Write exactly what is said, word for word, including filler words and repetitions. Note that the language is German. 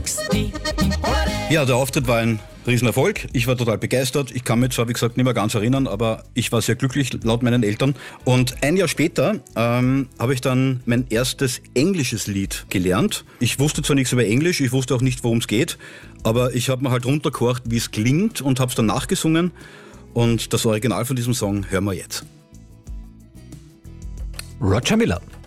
Ja, der Auftritt war ein Riesenerfolg. Ich war total begeistert. Ich kann mich zwar, wie gesagt, nicht mehr ganz erinnern, aber ich war sehr glücklich, laut meinen Eltern. Und ein Jahr später ähm, habe ich dann mein erstes englisches Lied gelernt. Ich wusste zwar nichts über Englisch, ich wusste auch nicht, worum es geht, aber ich habe mir halt runtergehorcht, wie es klingt und habe es dann nachgesungen. Und das Original von diesem Song hören wir jetzt. Roger Miller.